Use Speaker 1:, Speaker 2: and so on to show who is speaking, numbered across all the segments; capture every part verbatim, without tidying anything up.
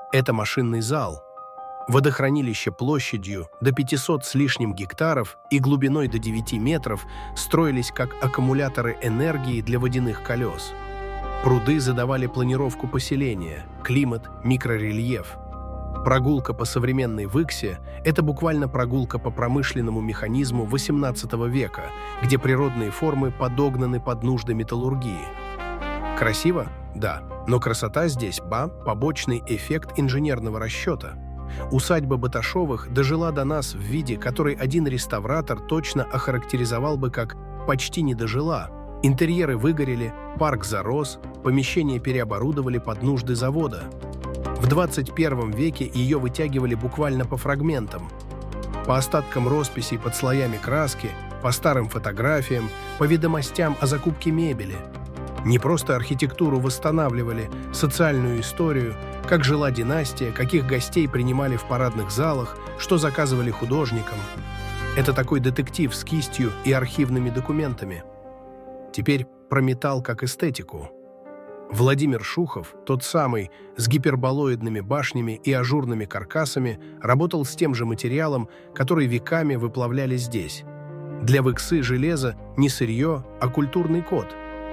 Speaker 1: Это машинный зал. Водохранилище площадью до пятисот с лишним гектаров и глубиной до девяти метров строились как аккумуляторы энергии для водяных колес. Пруды задавали планировку поселения, климат, микрорельеф. Прогулка по современной Выксе – это буквально прогулка по промышленному механизму восемнадцатого века, где природные формы подогнаны под нужды металлургии. Красиво? Да. Но красота здесь, ба, побочный эффект инженерного расчета. Усадьба Баташовых дожила до нас в виде, который один реставратор точно охарактеризовал бы как «почти не дожила». Интерьеры выгорели, парк зарос, помещения переоборудовали под нужды завода. В двадцать первом веке ее вытягивали буквально по фрагментам. По остаткам росписей под слоями краски, по старым фотографиям, по ведомостям о закупке мебели. Не просто архитектуру восстанавливали, социальную историю, как жила династия, каких гостей принимали в парадных залах, что заказывали художникам. Это такой детектив с кистью и архивными документами. Теперь про металл как эстетику. Владимир Шухов, тот самый, с гиперболоидными башнями и ажурными каркасами, работал с тем же материалом, который веками выплавляли здесь. Для Выксы железо не сырье, а культурный код.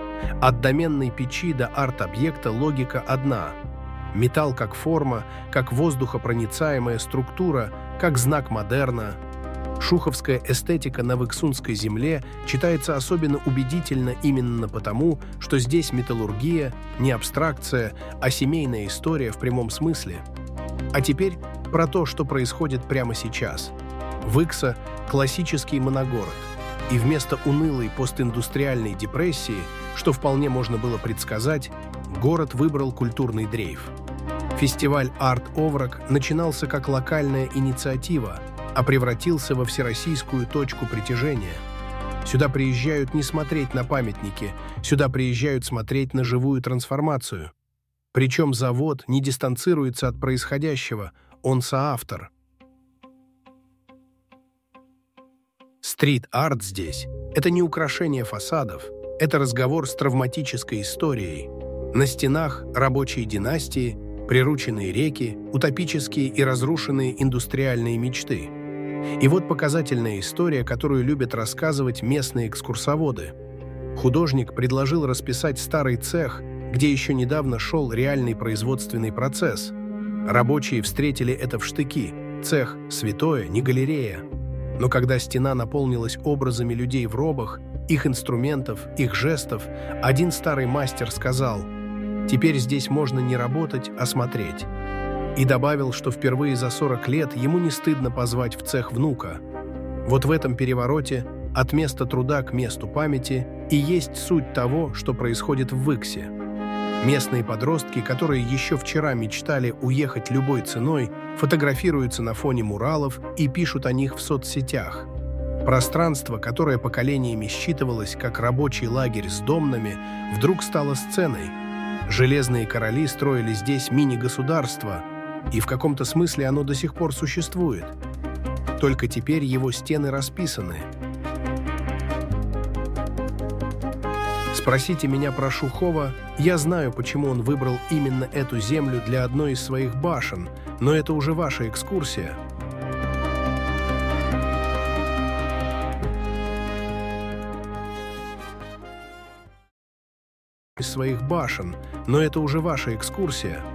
Speaker 1: От доменной печи до арт-объекта логика одна. Металл как форма, как воздухопроницаемая структура, как знак модерна. Шуховская эстетика на выксунской земле читается особенно убедительно именно потому, что здесь металлургия не абстракция, а семейная история в прямом смысле. А теперь про то, что происходит прямо сейчас. Выкса – классический моногород. И вместо унылой постиндустриальной депрессии, что вполне можно было предсказать, город выбрал культурный дрейф. Фестиваль «Арт-Овраг» начинался как локальная инициатива, а превратился во всероссийскую точку притяжения. Сюда приезжают не смотреть на памятники, сюда приезжают смотреть на живую трансформацию. Причем завод не дистанцируется от происходящего, он соавтор. Стрит-арт здесь – это не украшение фасадов, это разговор с травматической историей. На стенах рабочие династии, прирученные реки, утопические и разрушенные индустриальные мечты. И вот показательная история, которую любят рассказывать местные экскурсоводы. Художник предложил расписать старый цех, где еще недавно шел реальный производственный процесс. Рабочие встретили это в штыки. Цех – святое, не галерея. Но когда стена наполнилась образами людей в робах, их инструментов, их жестов, один старый мастер сказал: «Теперь здесь можно не работать, а смотреть». И добавил, что впервые за сорок лет ему не стыдно позвать в цех внука. Вот в этом перевороте от места труда к месту памяти и есть суть того, что происходит в Выксе. Местные подростки, которые еще вчера мечтали уехать любой ценой, фотографируются на фоне муралов и пишут о них в соцсетях. Пространство, которое поколениями считывалось как рабочий лагерь с домнами, вдруг стало сценой. Железные короли строили здесь мини-государство, и в каком-то смысле оно до сих пор существует. Только теперь его стены расписаны. Спросите меня про Шухова, я знаю, почему он выбрал именно эту землю для одной из своих башен, но это уже ваша экскурсия. Из своих башен, но это уже ваша экскурсия.